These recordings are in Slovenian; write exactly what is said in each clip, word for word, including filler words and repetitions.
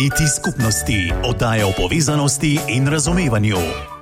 Niti skupnosti, oddaja o povezanosti in razumevanju.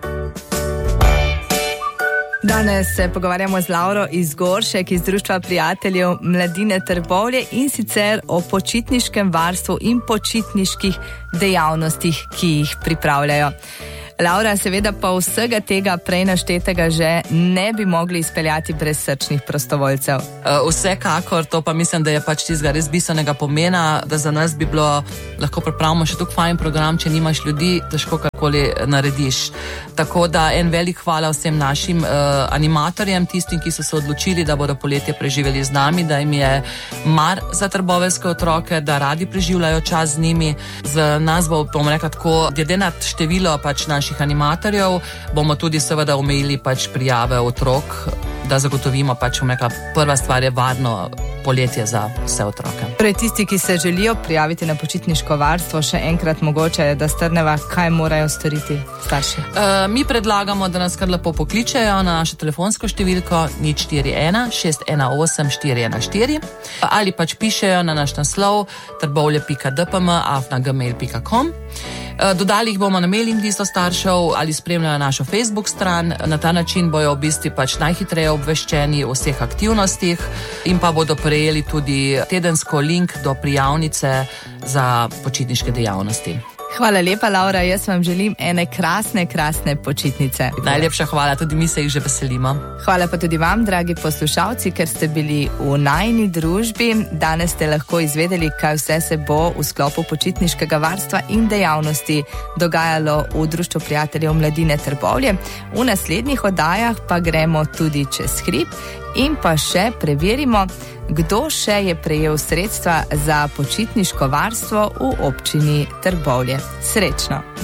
Danes se pogovarjamo z Lauro iz Goršek iz Društva prijateljev Mladine Trbovlje in sicer o počitniškem varstvu in počitniških dejavnostih, ki jih pripravljajo. Laura, seveda pa vsega tega prej naštetega že ne bi mogli izpeljati brez srčnih prostovoljcev. Uh, vsekakor, to pa mislim, da je pač tistega res bistvenega pomena, da za nas bi bilo, lahko pripravimo še tako fajn program, če nimaš ljudi, težko karkoli narediš. Tako da en velik hvala vsem našim uh, animatorjem, tistim, ki so se odločili, da bodo poletje preživeli z nami, da jim je mar za trboveljske otroke, da radi preživljajo čas z njimi. Z nas bo, bom rekla tako, glede na število pač naših animatorjev, bomo tudi seveda omejili pač prijave otrok, da zagotovimo pač, bom rekla, prva stvar je varno poletje za vse otroke. Torej, tisti, ki se želijo prijaviti na počitniško varstvo, še enkrat mogoče, da strneva, kaj morajo storiti starši? Uh, mi predlagamo, da nas kar lepo pokličejo na našo telefonsko številko nič štiri ena šest ena osem štiri ena štiri ali pač pišejo na naš naslov trbovlje pika d p m afna gmail pika com. Dodali jih bomo na mailing listo staršev ali spremljajo našo Facebook stran. Na ta način bojo v bistvu pač najhitreje obveščeni o vseh aktivnostih in pa bodo prejeli tudi tedensko link do prijavnice za počitniške dejavnosti. Hvala lepa, Laura, jaz vam želim ene krasne, krasne počitnice. Najlepša hvala, tudi mi se jih že veselimo. Hvala pa tudi vam, dragi poslušalci, ker ste bili v najini družbi. Danes ste lahko izvedeli, kaj vse se bo v sklopu počitniškega varstva in dejavnosti dogajalo v Društvu prijateljev Mladine Trbovlje. V naslednjih oddajah pa gremo tudi čez hrib in pa še preverimo, kdo še je prejel sredstva za počitniško varstvo v občini Trbovlje. Srečno!